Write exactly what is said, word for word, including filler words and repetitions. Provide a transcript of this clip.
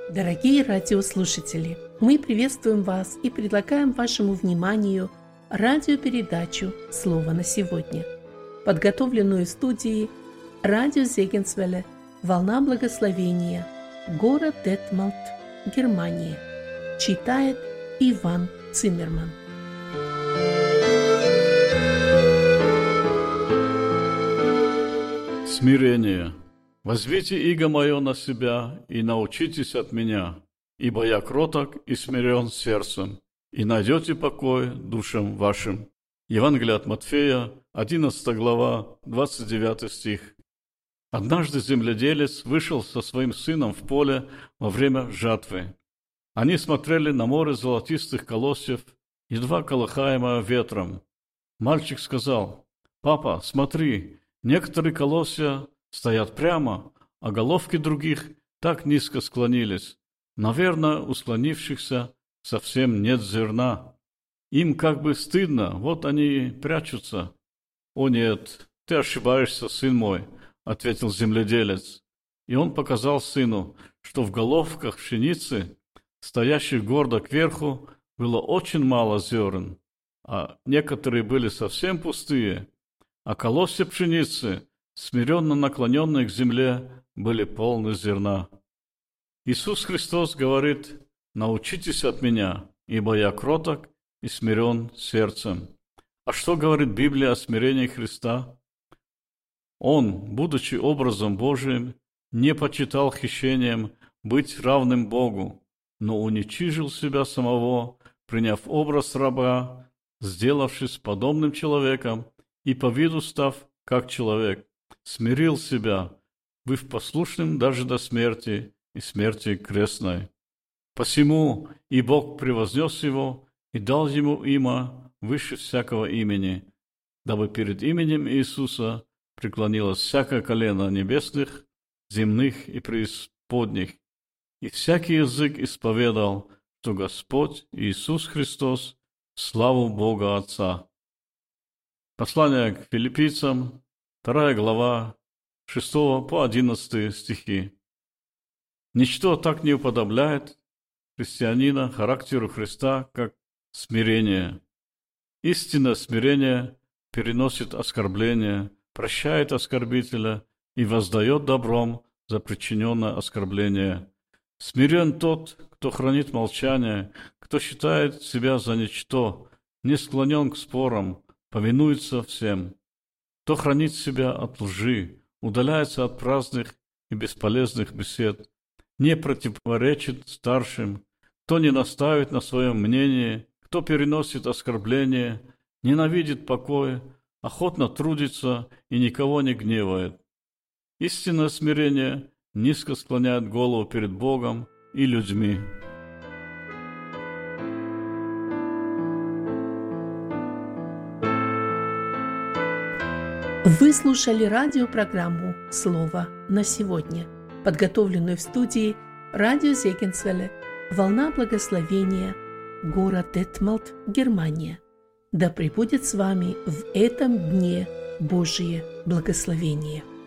Дорогие радиослушатели, мы приветствуем вас и предлагаем вашему вниманию радиопередачу «Слово на сегодня», подготовленную студией радио Зегенсвелле «Волна благословения», город Детмалт, Германия. Читает Иван Циммерман. Смирение. Возьмите иго мое на себя и научитесь от меня, ибо я кроток и смирен сердцем, и найдете покой душам вашим. Евангелие от Матфея, одиннадцатая глава, двадцать девятый стих. Однажды земледелец вышел со своим сыном в поле во время жатвы. Они смотрели на море золотистых колосьев, едва колыхаемое ветром. Мальчик сказал: «Папа, смотри, некоторые колосья стоят прямо, а головки других так низко склонились. Наверное, у склонившихся совсем нет зерна. Им как бы стыдно, вот они и прячутся». «О нет, ты ошибаешься, сын мой», — ответил земледелец. И он показал сыну, что в головках пшеницы, стоящих гордо кверху, было очень мало зерен, а некоторые были совсем пустые, а колосья пшеницы, смиренно наклоненные к земле, были полны зерна. Иисус Христос говорит: «Научитесь от меня, ибо я кроток и смирен сердцем». А что говорит Библия о смирении Христа? Он, будучи образом Божиим, не почитал хищением быть равным Богу, но уничижил себя самого, приняв образ раба, сделавшись подобным человеком и по виду став как человек, смирил себя, быв послушным даже до смерти и смерти крестной. Посему и Бог превознес его и дал ему имя выше всякого имени, дабы перед именем Иисуса преклонилось всякое колено небесных, земных и преисподних, и всякий язык исповедал, что Господь Иисус Христос в славу Бога Отца. Послание к филиппийцам, вторая глава, шестого по одиннадцатый стихи. Ничто так не уподобляет христианина характеру Христа, как смирение. Истинное смирение переносит оскорбление, прощает оскорбителя и воздает добром за причиненное оскорбление. Смирен тот, кто хранит молчание, кто считает себя за ничто, не склонен к спорам, повинуется всем. Кто хранит себя от лжи, удаляется от праздных и бесполезных бесед, не противоречит старшим, кто не настаивает на своем мнении, кто переносит оскорбление, ненавидит покой, охотно трудится и никого не гневает. Истинное смирение низко склоняет голову перед Богом и людьми. Вы слушали радиопрограмму «Слово на сегодня», подготовленную в студии радио Зегенсвелле «Волна благословения», город Детмалт, Германия. Да пребудет с вами в этом дне Божие благословение.